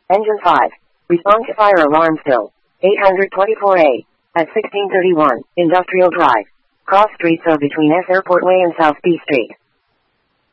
Engine 5. Respond to fire alarm still. 824A. At 1631, Industrial Drive. Cross streets are between S Airport Way and South B Street.